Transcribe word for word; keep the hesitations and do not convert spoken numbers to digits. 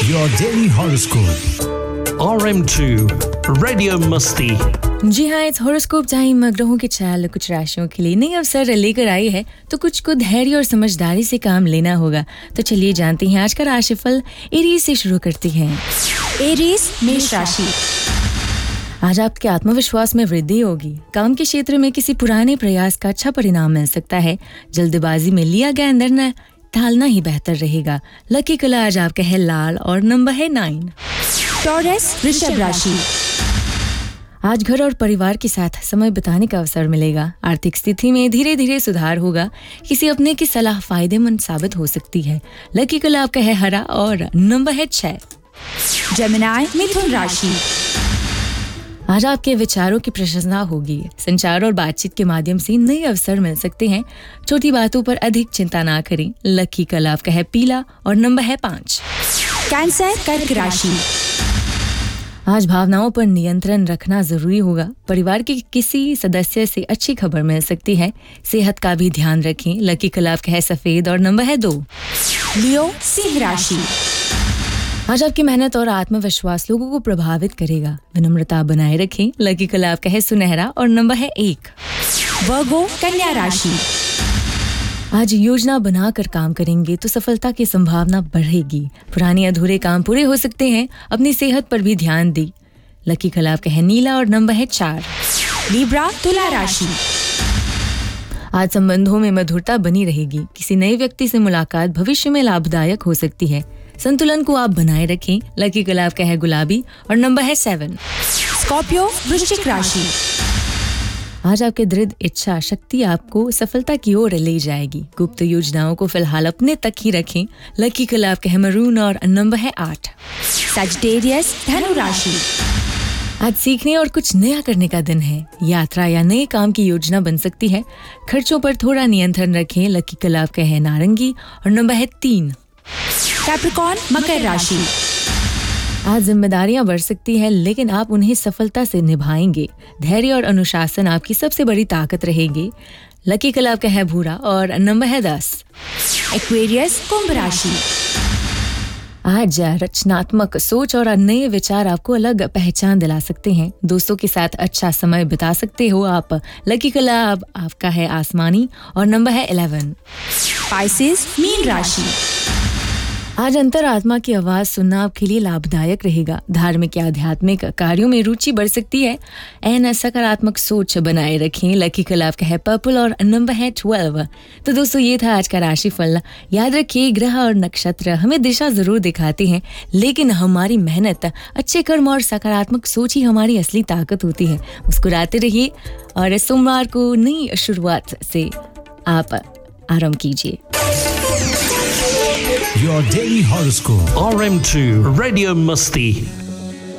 Your daily horoscope. R M two Radio Musti. जी हाँ, इस horoscope time ग्रहों के चाल कुछ राशियों के लिए नई अवसर लेकर आई है, तो कुछ को धैर्य और समझदारी से काम लेना होगा। तो चलिए जानते हैं आज का राशिफल। एरीज से शुरू करती हैं। एरीज मेष राशि। आज आपके आत्मविश्वास में वृद्धि होगी। काम के क्षेत्र में किसी पुराने प्रयास का अच्छा परिणाम मिल सकता है। जल्दबाजी में लिया गया निर्णय टालना ही बेहतर रहेगा। लकी कलर आज आपका है लाल और नंबर है नाइन। टॉरस वृषभ राशि। आज घर और परिवार के साथ समय बिताने का अवसर मिलेगा। आर्थिक स्थिति में धीरे धीरे सुधार होगा। किसी अपने की सलाह फायदेमंद साबित हो सकती है। लकी कलर आपका है हरा और नंबर है छह। जेमिनी मिथुन राशि। आज आपके विचारों की प्रशंसा होगी। संचार और बातचीत के माध्यम से नए अवसर मिल सकते हैं। छोटी बातों पर अधिक चिंता ना करें। लकी कलर आपका है पीला और नंबर है पाँच। कैंसर कर्क राशि। आज भावनाओं पर नियंत्रण रखना जरूरी होगा। परिवार के किसी सदस्य से अच्छी खबर मिल सकती है। सेहत का भी ध्यान रखें। लकी कलर आपका है सफेद और नंबर है दो। लियो सिंह राशि। आज आपकी मेहनत और आत्मविश्वास लोगों को प्रभावित करेगा। विनम्रता बनाए रखें। लकी कलर आपका है सुनहरा और नंबर है एक। वर्गो कन्या राशि। आज योजना बनाकर काम करेंगे तो सफलता की संभावना बढ़ेगी। पुराने अधूरे काम पूरे हो सकते हैं। अपनी सेहत पर भी ध्यान दें। लकी कलर आपका है नीला और नंबर है चार। लिब्रा तुला राशि। आज संबंधों में मधुरता बनी रहेगी। किसी नए व्यक्ति से मुलाकात भविष्य में लाभदायक हो सकती है। संतुलन को आप बनाए रखें। लकी कलर आपका है गुलाबी और नंबर है सेवन। स्कॉर्पियो वृश्चिक राशि। आज आपके दृढ़ इच्छा शक्ति आपको सफलता की ओर ले जाएगी। गुप्त योजनाओं को फिलहाल अपने तक ही रखें। लकी कलर आपका है मरून और नंबर है आठ। सजिटेरियस धनु राशि। आज सीखने और कुछ नया करने का दिन है। यात्रा या नए काम की योजना बन सकती है। खर्चों पर थोड़ा नियंत्रण रखें। लकी कलर आपका है नारंगी और नंबर है तीन। कैप्रिकॉर्न मकर राशि। आज जिम्मेदारियां बढ़ सकती है, लेकिन आप उन्हें सफलता से निभाएंगे। धैर्य और अनुशासन आपकी सबसे बड़ी ताकत रहेगी। लकी कलर आपका है भूरा और नंबर है दस। एक्वेरियस कुंभ राशि। आज रचनात्मक सोच और नए विचार आपको अलग पहचान दिला सकते हैं। दोस्तों के साथ अच्छा समय बिता सकते हो आप। लकी कलर आप, आपका है आसमानी और नंबर है इलेवन। पाइसेस मीन राशि। आज अंतरात्मा की आवाज सुनना आपके लिए लाभदायक रहेगा। धार्मिक या आध्यात्मिक कार्यों में रुचि बढ़ सकती है। एन सकारात्मक सोच बनाए रखें। लकी कलर आपका है पर्पल और नंबर है ट्वेल्व। तो दोस्तों, ये था आज का राशिफल। याद रखिए, ग्रह और नक्षत्र हमें दिशा जरूर दिखाते हैं, लेकिन हमारी मेहनत, अच्छे कर्म और सकारात्मक सोच ही हमारी असली ताकत होती है। मुस्कुराते रहिए और सोमवार को नई शुरुआत से आप आराम कीजिए। Your daily horoscope. R M two Radio Musti.